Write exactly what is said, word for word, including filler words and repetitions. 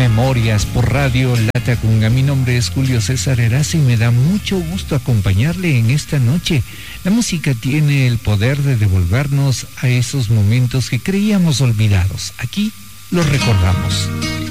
Memorias por Radio Latacunga. Mi nombre es Julio César Eraza y me da mucho gusto acompañarle en esta noche. La música tiene el poder de devolvernos a esos momentos que creíamos olvidados. Aquí los recordamos.